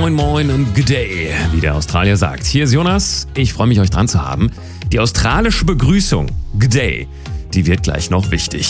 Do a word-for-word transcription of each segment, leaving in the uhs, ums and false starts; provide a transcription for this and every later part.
Moin Moin und Good Day, wie der Australier sagt. Hier ist Jonas, ich freue mich, euch dran zu haben. Die australische Begrüßung, Good Day, die wird gleich noch wichtig.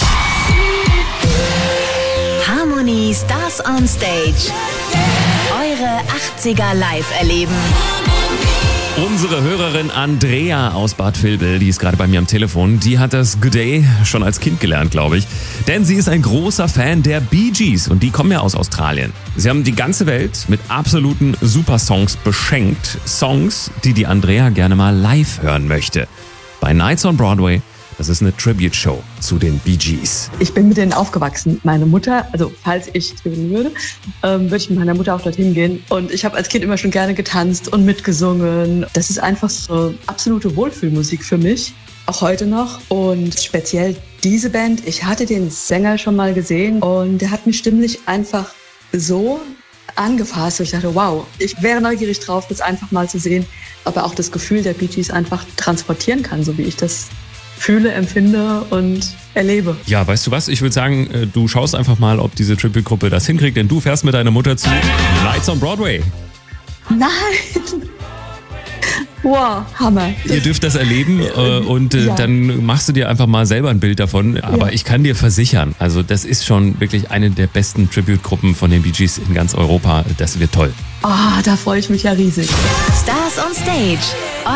Harmony Stars on Stage. Eure achtziger live erleben. Unsere Hörerin Andrea aus Bad Vilbel, die ist gerade bei mir am Telefon, die hat das Good Day schon als Kind gelernt, glaube ich. Denn sie ist ein großer Fan der Bee Gees und die kommen ja aus Australien. Sie haben die ganze Welt mit absoluten Supersongs beschenkt. Songs, die die Andrea gerne mal live hören möchte. Bei Nights on Broadway. Das ist eine Tribute-Show zu den Bee Gees. Ich bin mit denen aufgewachsen. Meine Mutter, also falls ich gewinnen würde, ähm, würde ich mit meiner Mutter auch dorthin gehen. Und ich habe als Kind immer schon gerne getanzt und mitgesungen. Das ist einfach so absolute Wohlfühlmusik für mich, auch heute noch. Und speziell diese Band, ich hatte den Sänger schon mal gesehen und der hat mich stimmlich einfach so angefasst. Ich dachte, wow, ich wäre neugierig drauf, das einfach mal zu sehen, ob er auch das Gefühl der Bee Gees einfach transportieren kann, so wie ich das fühle, empfinde und erlebe. Ja, weißt du was? Ich würde sagen, du schaust einfach mal, ob diese Tribute-Gruppe das hinkriegt, denn du fährst mit deiner Mutter zu Nights on Broadway. Nein! Wow, Hammer. Ihr dürft das erleben äh, und äh, ja. dann machst du dir einfach mal selber ein Bild davon. Aber ja. ich kann dir versichern, also das ist schon wirklich eine der besten Tribute-Gruppen von den Bee Gees in ganz Europa. Das wird toll. Ah, oh, da freue ich mich ja riesig. Stars on Stage.